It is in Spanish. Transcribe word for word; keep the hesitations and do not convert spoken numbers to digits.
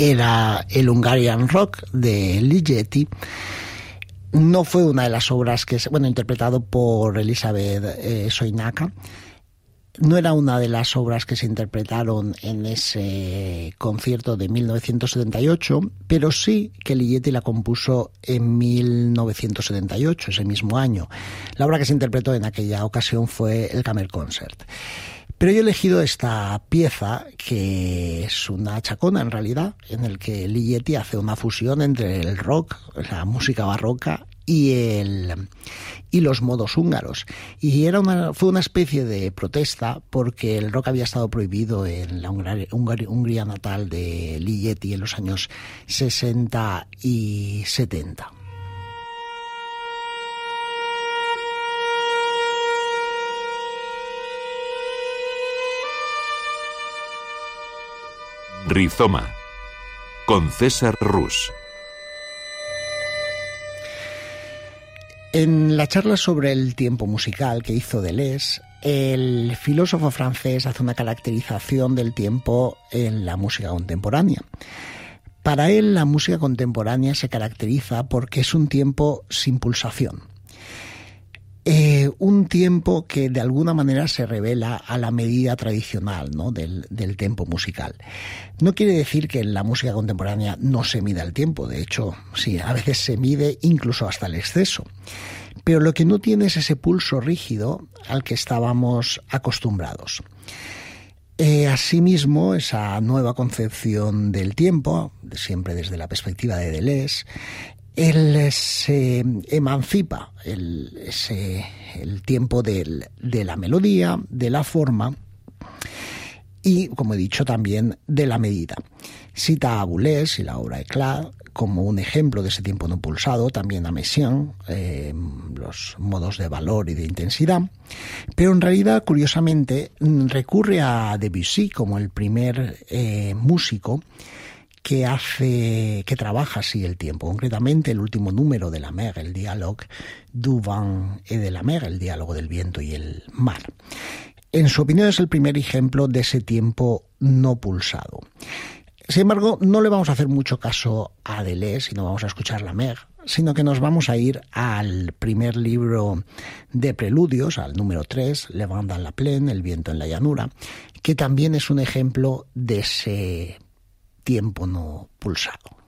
era el Hungarian Rock de Ligeti. No fue una de las obras que, bueno, interpretado por Elizabeth eh, Soyinaka. No era una de las obras que se interpretaron en ese concierto de mil novecientos setenta y ocho, pero sí que Ligeti la compuso en mil novecientos setenta y ocho, ese mismo año. La obra que se interpretó en aquella ocasión fue el Kammerkonzert. Pero yo he elegido esta pieza, que es una chacona en realidad, en el que Ligeti hace una fusión entre el rock, la música barroca y el y los modos húngaros. Y era una, fue una especie de protesta porque el rock había estado prohibido en la Hungría, Hungría natal de Ligeti en los años sesenta y setenta. Rizoma, con César Rus. En la charla sobre el tiempo musical que hizo Deleuze, el filósofo francés hace una caracterización del tiempo en la música contemporánea. Para él, la música contemporánea se caracteriza porque es un tiempo sin pulsación. Eh, un tiempo que de alguna manera se revela a la medida tradicional, ¿no?, del, del tempo musical. No quiere decir que en la música contemporánea no se mida el tiempo, de hecho, sí, a veces se mide incluso hasta el exceso. Pero lo que no tiene es ese pulso rígido al que estábamos acostumbrados. Eh, asimismo, esa nueva concepción del tiempo, siempre desde la perspectiva de Deleuze, él se emancipa el, ese, el tiempo del, de la melodía, de la forma y, como he dicho, también de la medida. Cita a Boulez y la obra Eclat como un ejemplo de ese tiempo no pulsado, también a Messiaen, eh, los modos de valor y de intensidad, pero en realidad, curiosamente, recurre a Debussy como el primer eh, músico que hace, que trabaja así el tiempo. Concretamente, el último número de la mer, el diálogo du vent et de la mer, el diálogo del viento y el mar. En su opinión, es el primer ejemplo de ese tiempo no pulsado. Sin embargo, no le vamos a hacer mucho caso a Deleuze y no vamos a escuchar la mer, sino que nos vamos a ir al primer libro de preludios, al número tres, Le vent dans la plaine, el viento en la llanura, que también es un ejemplo de ese tiempo no pulsado.